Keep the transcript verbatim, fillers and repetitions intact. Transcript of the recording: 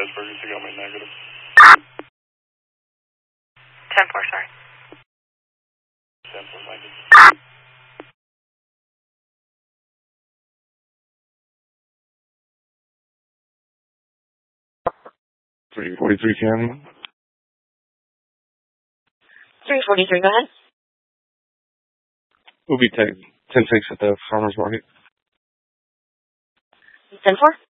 Ferguson got me negative. ten four, sorry. ten four negative. three forty-three Cam. three forty-three, go ahead. We'll be ten six at the farmer's market. ten four?